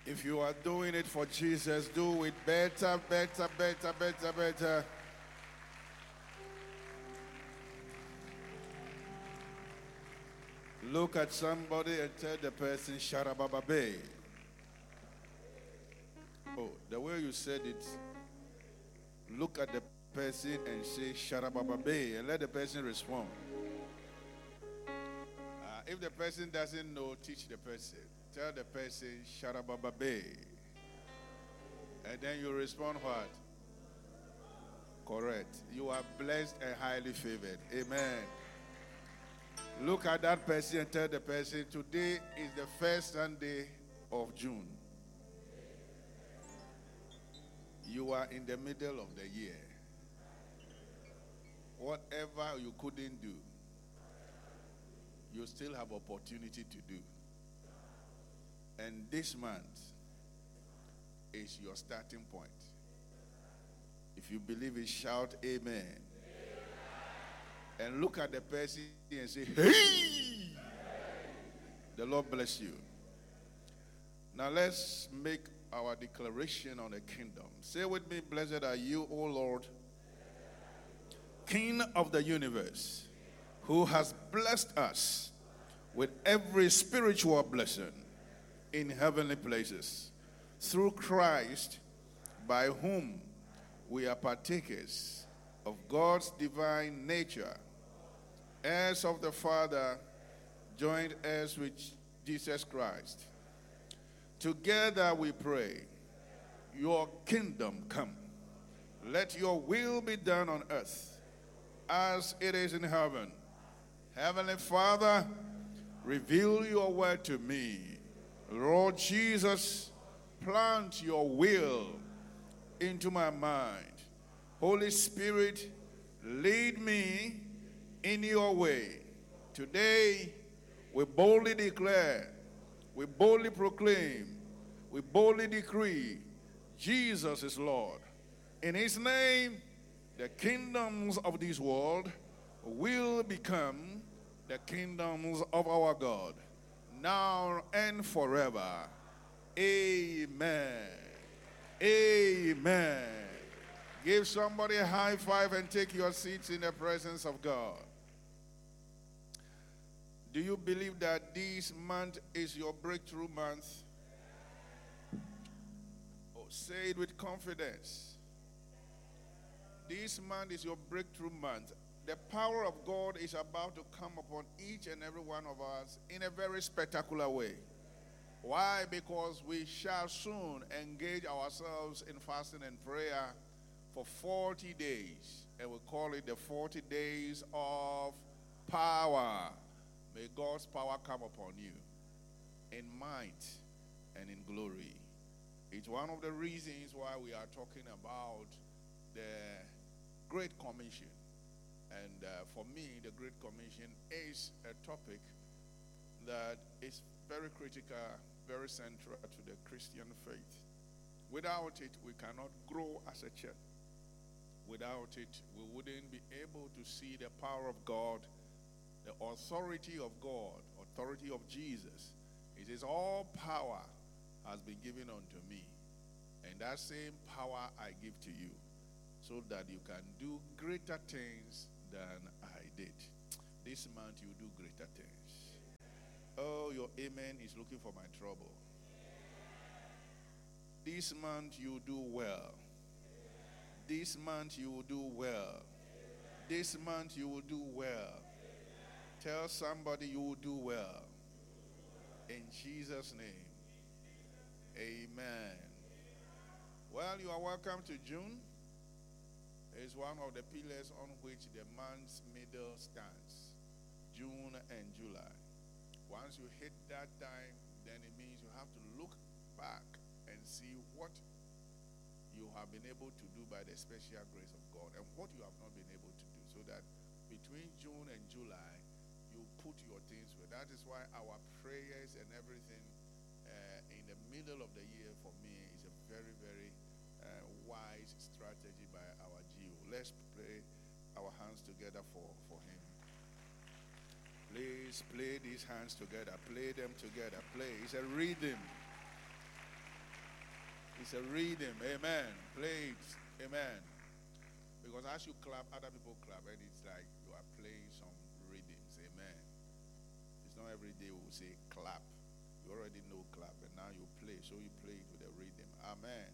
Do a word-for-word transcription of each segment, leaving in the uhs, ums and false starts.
If you are doing it for Jesus, do it better, better, better, better, better. Look at somebody and tell the person, Sharabababe. Oh, the way you said it, look at the person and say, Sharabababe, and let the person respond. Uh, if the person doesn't know, teach the person. Tell the person, Sharabababe. And then you respond what? Correct. You are blessed and highly favored. Amen. Look at that person and tell the person, today is the first Sunday of June. You are in the middle of the year. Whatever you couldn't do, you still have opportunity to do. And this month is your starting point. If you believe it, shout amen. And look at the person and say, hey! The Lord bless you. Now let's make our declaration on the kingdom. Say with me, blessed are you, O Lord, King of the universe, who has blessed us with every spiritual blessing in heavenly places, through Christ, by whom we are partakers of God's divine nature, heirs of the Father, joined heirs with Jesus Christ. Together we pray, your kingdom come. Let your will be done on earth as it is in heaven. Heavenly Father, reveal your word to me. Lord Jesus, plant your will into my mind. Holy Spirit, lead me in your way. Today, we boldly declare, we boldly proclaim, we boldly decree, Jesus is Lord. In his name, the kingdoms of this world will become the kingdoms of our God, now and forever. Amen. Amen. Give somebody a high five and take your seats in the presence of God. Do you believe that this month is your breakthrough month? Oh, say it with confidence. This month is your breakthrough month. The power of God is about to come upon each and every one of us in a very spectacular way. Why? Because we shall soon engage ourselves in fasting and prayer for forty days. And we call it the forty days of power. May God's power come upon you in might and in glory. It's one of the reasons why we are talking about the Great Commission. And uh, for me, the Great Commission is a topic that is very critical, very central to the Christian faith. Without it, we cannot grow as a church. Without it, we wouldn't be able to see the power of God, the authority of God, authority of Jesus. It is all power has been given unto me. And that same power I give to you, so that you can do greater things than I did. This month you do greater things. Oh, your amen is looking for my trouble. This month you do well. This month you will do well. This month you will do well. Tell somebody you will do well. In Jesus' name. Amen. Well, you are welcome to June. It's one of the pillars on which the month's middle stands. June and July. Once you hit that time, then it means you have to look back and see what you have been able to do by the special grace of God and what you have not been able to do, so that between June and July, you put your things with. That is why our prayers and everything uh, in the middle of the year for me is a very, very uh, wise strategy by our G O. Let's play our hands together for, for him. Please play these hands together. Play them together. Play. It's a rhythm. It's a rhythm. Amen. Play it. Amen. Because as you clap, other people clap, and it's like you are playing some rhythms. Amen. It's not every day we will say clap. You already know clap, and now you play, so you play it with a rhythm. Amen.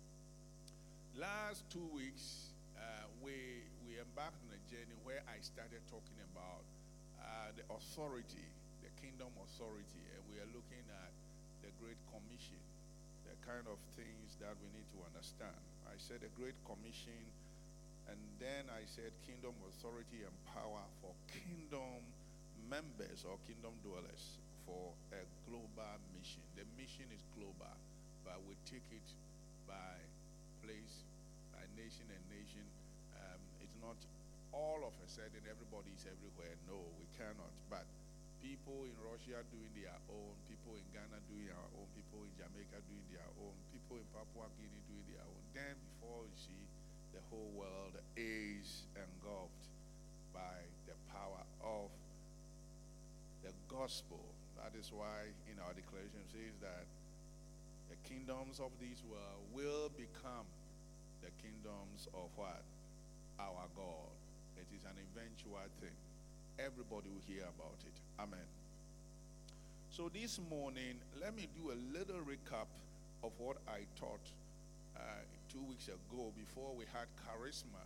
Last two weeks, uh, we we embarked on a journey where I started talking about uh, the authority, the kingdom authority, and we are looking at the Great Commission, the kind of things that we need to understand. I said the Great Commission, and then I said kingdom authority and power for kingdom members or kingdom dwellers for a global mission. The mission is global, but we take it by place, by nation and nation. Um, it's not all of a sudden everybody is everywhere. No, we cannot. But people in Russia doing their own, people in Ghana doing their own, people in Jamaica doing their own, people in Papua Guinea doing their own. Then before you see, the whole world is engulfed by the power of the gospel. That is why in our declaration it says that the kingdoms of this world will become the kingdoms of what? Our God. It is an eventual thing. Everybody will hear about it. Amen. So this morning, let me do a little recap of what I taught uh, two weeks ago before we had charisma.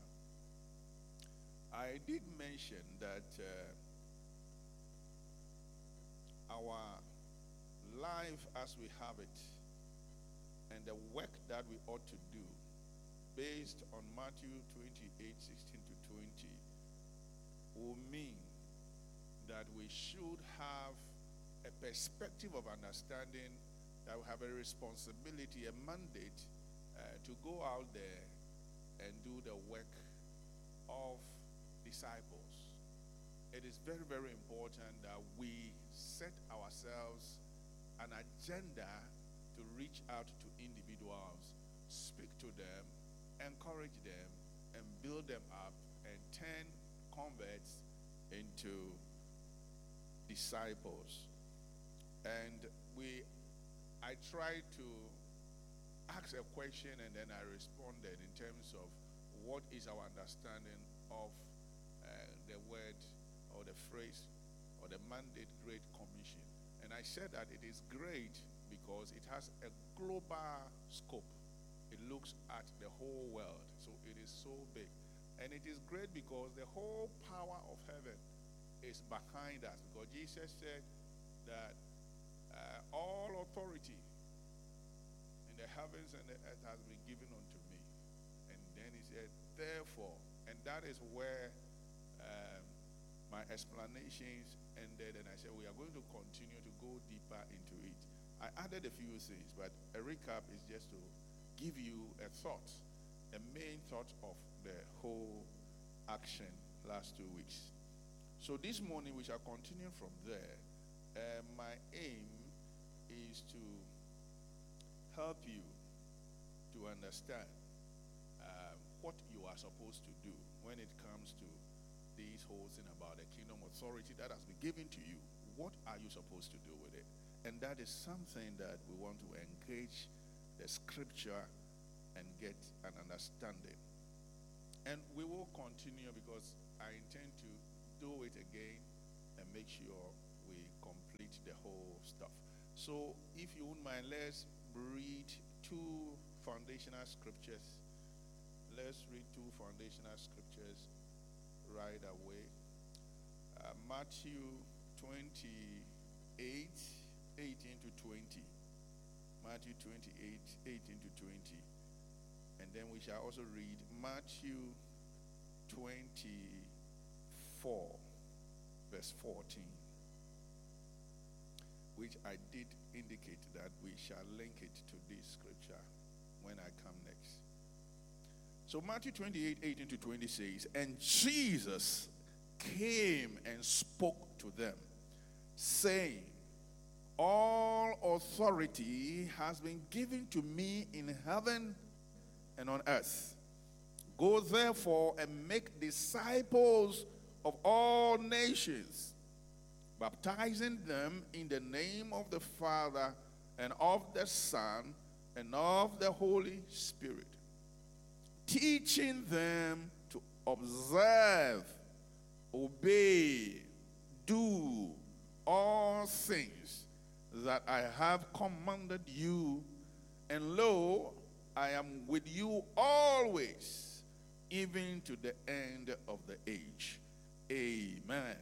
I did mention that uh, our life as we have it and the work that we ought to do based on Matthew twenty-eight, sixteen to twenty will mean that we should have a perspective of understanding that we have a responsibility, a mandate uh, to go out there and do the work of disciples. It is very, very important that we set ourselves an agenda to reach out to individuals, speak to them, encourage them, and build them up, and turn converts into disciples. And we, I tried to ask a question and then I responded in terms of what is our understanding of uh, the word or the phrase or the mandate Great Commission. And I said that it is great because it has a global scope. It looks at the whole world. So it is so big. And it is great because the whole power of heaven is behind us. Because Jesus said that uh, all authority in the heavens and the earth has been given unto me. And then he said, therefore, and that is where um, my explanations ended, and I said we are going to continue to go deeper into it. I added a few things, but a recap is just to give you a thought, a main thought of the whole action last two weeks. So this morning we shall continue from there. Uh, my aim is to help you to understand uh, what you are supposed to do when it comes to this whole thing about the kingdom authority that has been given to you. What are you supposed to do with it? And that is something that we want to engage the scripture and get an understanding. And we will continue because I intend to do it again and make sure we complete the whole stuff. So if you wouldn't mind, let's read two foundational scriptures. Let's read two foundational scriptures right away. Uh, Matthew twenty-eight, eighteen to twenty. Matthew twenty-eight, eighteen to twenty. And then we shall also read Matthew twenty-four, verse fourteen, which I did indicate that we shall link it to this scripture when I come next. So Matthew twenty-eight, eighteen to twenty says, and Jesus came and spoke to them, saying, all authority has been given to me in heaven and on earth. Go therefore and make disciples of all nations, baptizing them in the name of the Father and of the Son and of the Holy Spirit, teaching them to observe, obey, do all things that I have commanded you, and lo, I am with you always, even to the end of the age. Amen.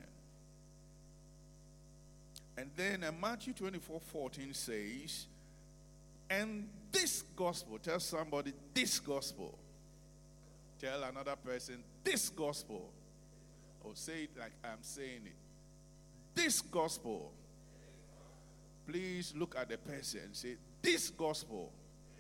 And then uh, Matthew twenty-four fourteen says, and this gospel, tell somebody, this gospel. Tell another person, this gospel. Or say it like I'm saying it. This gospel. Please look at the person and say, this gospel.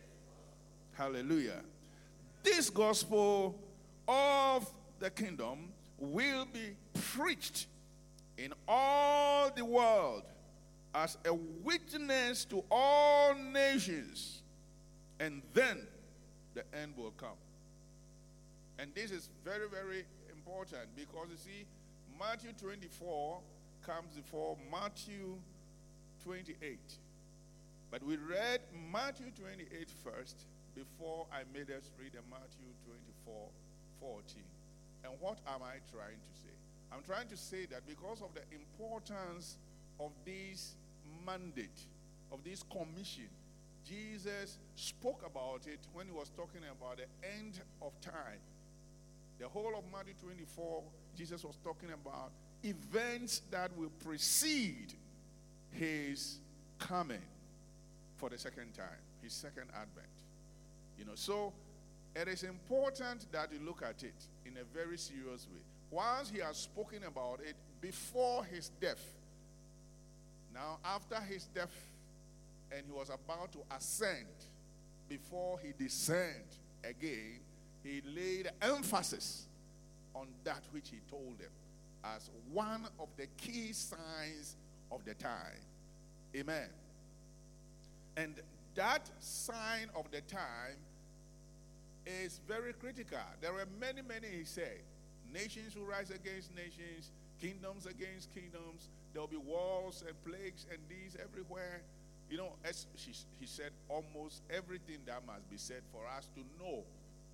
Hallelujah. This gospel of the kingdom will be preached in all the world as a witness to all nations, and then the end will come. And this is very, very important, because you see, Matthew twenty-four comes before Matthew twenty-eight. But we read Matthew twenty-eight first before I made us read Matthew twenty-four fourteen. And what am I trying to say? I'm trying to say that because of the importance of this mandate, of this commission, Jesus spoke about it when he was talking about the end of time. The whole of Matthew twenty-four, Jesus was talking about events that will precede his coming for the second time, his second advent. You know, so it is important that you look at it in a very serious way. Once he has spoken about it before his death, now after his death, and he was about to ascend, before he descend again, he laid emphasis on that which he told them as one of the key signs of the time. Amen. And that sign of the time is very critical. There are many, many, he said. Nations will rise against nations, kingdoms against kingdoms. There will be wars and plagues and these everywhere. You know, as she, he said, almost everything that must be said for us to know.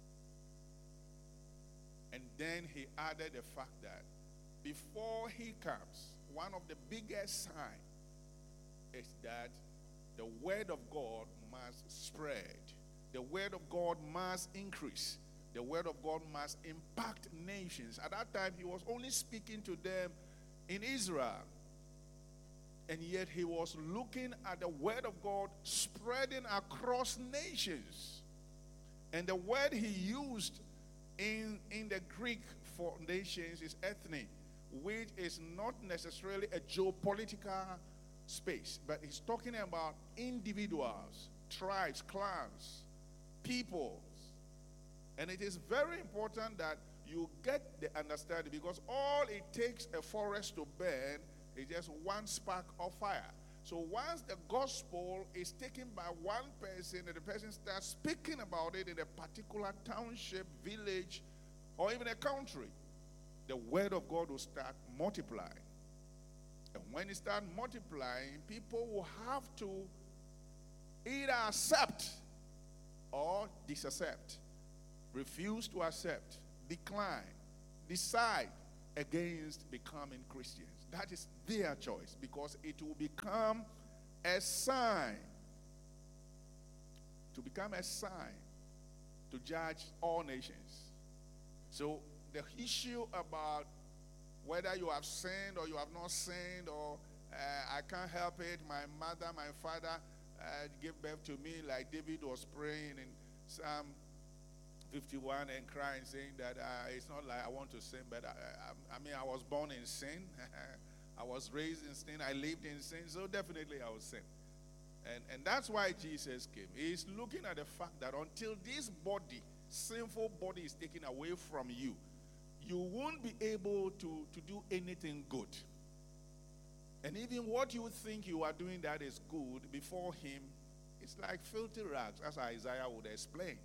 And then he added the fact that before he comes, one of the biggest signs is that the word of God must spread. The word of God must increase. The word of God must impact nations. At that time, he was only speaking to them in Israel. And yet he was looking at the word of God spreading across nations. And the word he used in, in the Greek for nations is ethne, which is not necessarily a geopolitical space, but he's talking about individuals, tribes, clans, peoples. And it is very important that you get the understanding, because all it takes a forest to burn is just one spark of fire. So once the gospel is taken by one person and the person starts speaking about it in a particular township, village, or even a country, the word of God will start multiplying. And when it starts multiplying, people will have to either accept or disaccept, refuse to accept, decline, decide against becoming Christians. That is their choice, because it will become a sign, to become a sign to judge all nations. So the issue about whether you have sinned or you have not sinned, or uh, I can't help it, my mother, my father uh, gave birth to me, like David was praying in Psalm fifty-one and crying, saying that uh, it's not like I want to sin, but I, I, I mean, I was born in sin. I was raised in sin. I lived in sin. So definitely I will sin. And, and that's why Jesus came. He's looking at the fact that until this body, sinful body, is taken away from you, you won't be able to, to do anything good. And even what you think you are doing that is good before him, it's like filthy rags, as Isaiah would explain.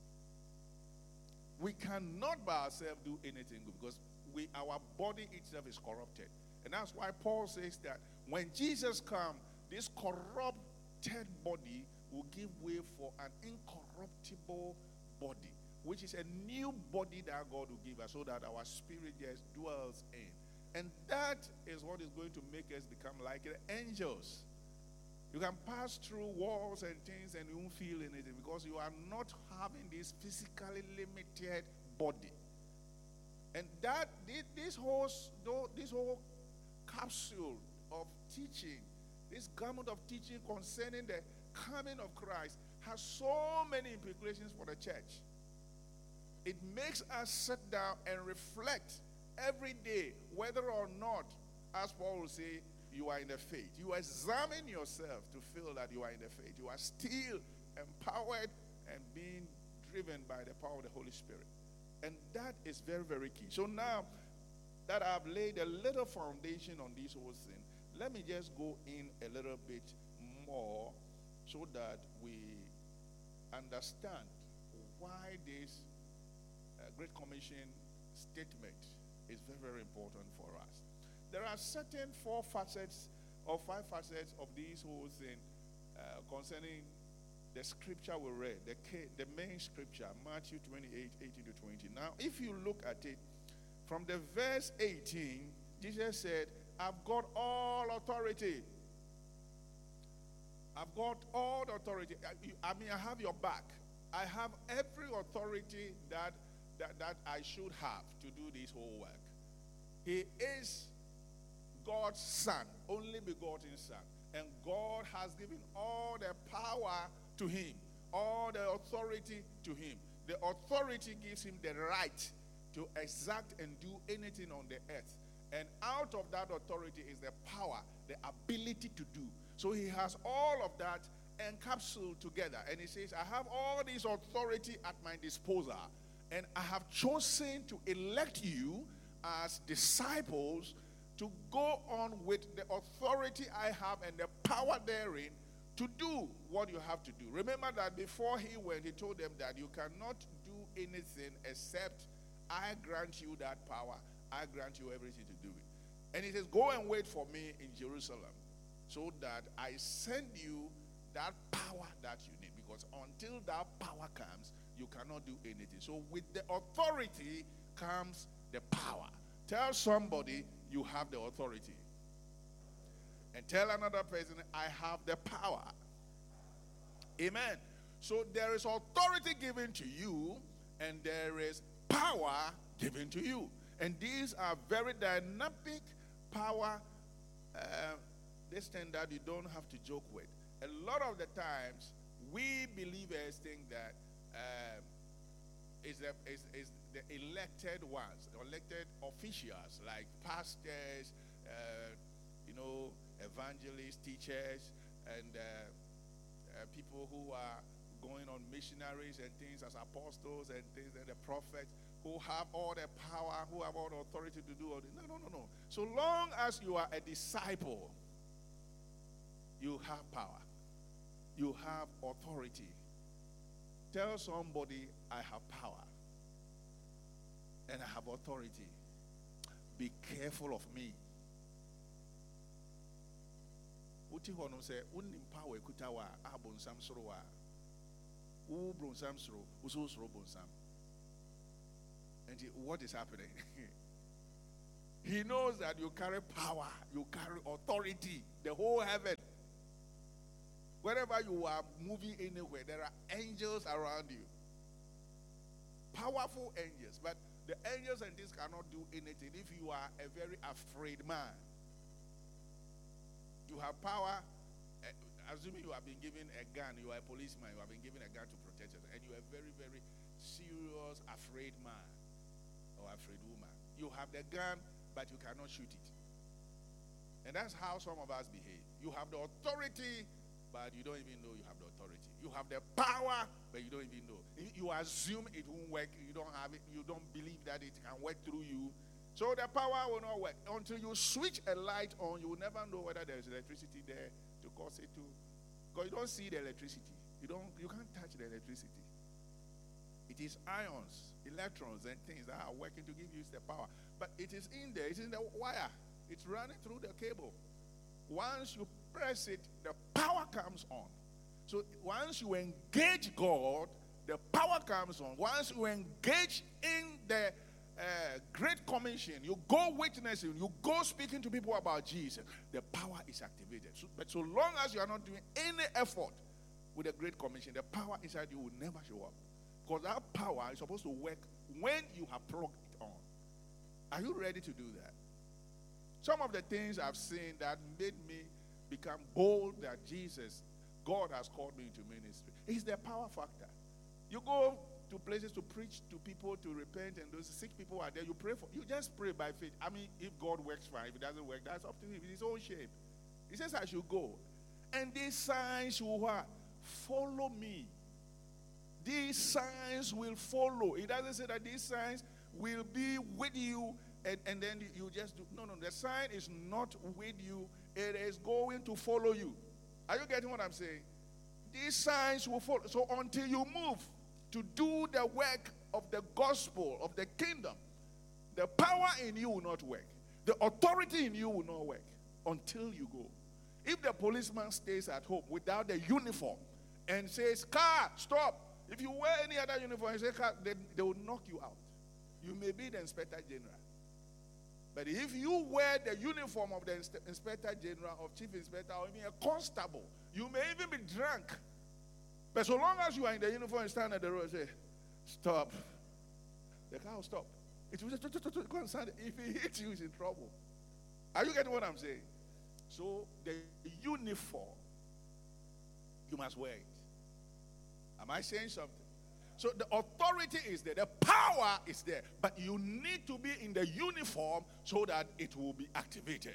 We cannot by ourselves do anything good, because we, our body itself is corrupted. And that's why Paul says that when Jesus comes, this corrupt corrupted body will give way for an incorruptible body, which is a new body that God will give us so that our spirit just dwells in. And that is what is going to make us become like the angels. You can pass through walls and things and you won't feel anything because you are not having this physically limited body. And that this whole this whole capsule of teaching, this garment of teaching concerning the coming of Christ has so many implications for the church. It makes us sit down and reflect every day whether or not, as Paul will say, you are in the faith. You examine yourself to feel that you are in the faith. You are still empowered and being driven by the power of the Holy Spirit. And that is very, very key. So now that I've laid a little foundation on this whole thing, let me just go in a little bit more so that we understand why this uh, Great Commission statement is very, very important for us. There are certain four facets or five facets of this whole thing uh, concerning the scripture we read, the, the main scripture, Matthew twenty-eight, eighteen to twenty. Now, if you look at it, from the verse eighteen, Jesus said, I've got all authority. I've got all the authority. I, I mean, I have your back. I have every authority that, that, that I should have to do this whole work. He is God's Son, only begotten Son. And God has given all the power to him, all the authority to him. The authority gives him the right to exact and do anything on the earth. And out of that authority is the power, the ability to do. So he has all of that encapsulated together. And he says, I have all this authority at my disposal. And I have chosen to elect you as disciples to go on with the authority I have and the power therein to do what you have to do. Remember that before he went, he told them that you cannot do anything except I grant you that power. I grant you everything to do it. And he says, go and wait for me in Jerusalem so that I send you that power that you need. Because until that power comes, you cannot do anything. So with the authority comes the power. Tell somebody you have the authority. And tell another person, I have the power. Amen. So there is authority given to you, and there is power given to you. And these are very dynamic power, uh, this thing that you don't have to joke with. A lot of the times, we believers think that um, is the, is, is the elected ones, the elected officials like pastors, uh, you know, evangelists, teachers, and uh, uh, people who are going on missionaries and things as apostles and things, and the prophets who have all the power, who have all the authority to do all this. No, no, no, no. So long as you are a disciple, you have power. You have authority. Tell somebody, I have power. And I have authority. Be careful of me. Uti hono se unim power kutawa abon sam sorowa. U bron sam soro, uso soro bon sam. And what is happening? He knows that you carry power, you carry authority, the whole heaven. Wherever you are moving anywhere, there are angels around you. Powerful angels. But the angels and this cannot do anything if you are a very afraid man. You have power, uh, assuming you have been given a gun, you are a policeman, you have been given a gun to protect yourself, and you are a very, very serious, afraid man or afraid woman. You have the gun, but you cannot shoot it. And that's how some of us behave. You have the authority, but you don't even know you have the authority. You have the power, but you don't even know. You assume it won't work. You don't have it. You don't believe that it can work through you. So the power will not work. Until you switch a light on, you will never know whether there is electricity there to cause it to. Because you don't see the electricity. You don't. You can't touch the electricity. It is ions, electrons, and things that are working to give you the power. But it is in there. It's in the wire. It's running through the cable. Once you press it, the power comes on. So once you engage God, the power comes on. Once you engage in the uh, Great Commission, you go witnessing, you go speaking to people about Jesus, the power is activated. So, but so long as you are not doing any effort with the Great Commission, the power inside you will never show up. Because that power is supposed to work when you have plugged it on. Are you ready to do that? Some of the things I've seen that made me become bold that Jesus, God has called me into ministry, is the power factor. You go to places to preach to people to repent, and those sick people are there. You pray for, you just pray by faith. I mean, if God works fine, if it doesn't work, that's up to him. It's his own shape. He says I should go. And these signs will what? Follow me. These signs will follow. It doesn't say that these signs will be with you and, and then you just do. No, no, the sign is not with you. It is going to follow you. Are you getting what I'm saying? These signs will follow. So until you move to do the work of the gospel, of the kingdom, the power in you will not work. The authority in you will not work until you go. If the policeman stays at home without the uniform and says, car, stop. If you wear any other uniform and say, car, they, they will knock you out. You may be the inspector general. But if you wear the uniform of the inspector general, of chief inspector, or even a constable, you may even be drunk. But so long as you are in the uniform and stand at the road and say, stop, the car will stop. It will just go and stand. If he hits you, he's in trouble. Are you getting what I'm saying? So the uniform, you must wear it. Am I saying something? So the authority is there, the power is there, but you need to be in the uniform so that it will be activated.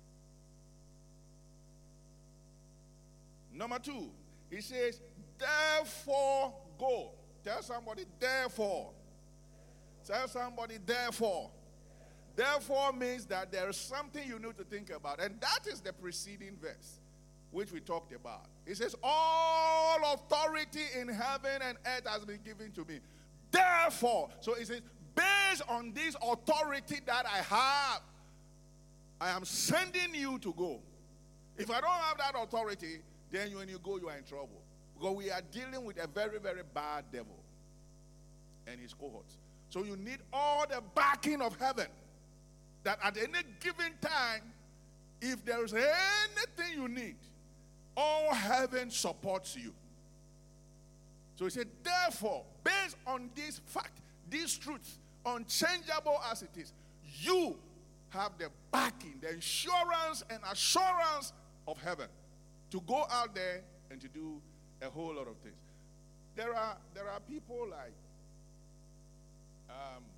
Number two, he says, therefore go. Tell somebody, therefore. Tell somebody, therefore. Therefore means that there is something you need to think about, and that is the preceding verse, which we talked about. It says, all authority in heaven and earth has been given to me. Therefore, so it says, based on this authority that I have, I am sending you to go. If I don't have that authority, then when you go, you are in trouble. Because we are dealing with a very, very bad devil and his cohorts. So you need all the backing of heaven, that at any given time, if there is anything you need, all heaven supports you. So he said, therefore, based on this fact, this truth, unchangeable as it is, you have the backing, the insurance and assurance of heaven to go out there and to do a whole lot of things. There are, there are people like, um,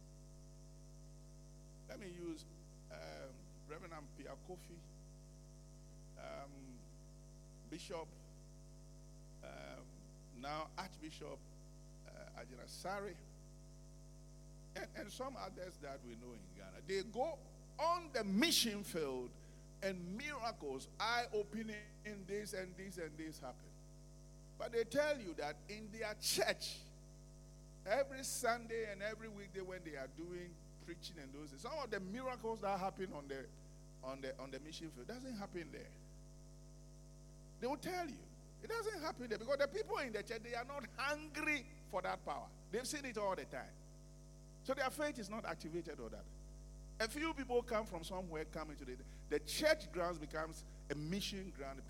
let me use um, Reverend Pia Kofi, um, Bishop, um, now Archbishop uh, Ajina Sari, and, and some others that we know in Ghana. They go on the mission field and miracles, eye-opening, this and this and this happen. But they tell you that in their church, every Sunday and every weekday when they are doing preaching and those, some of the miracles that happen on the on the on the mission field doesn't happen there. They will tell you it doesn't happen there because the people in the church, they are not hungry for that power. They've seen it all the time, so their faith is not activated or that. A few people come from somewhere, come into the the church grounds becomes a mission ground.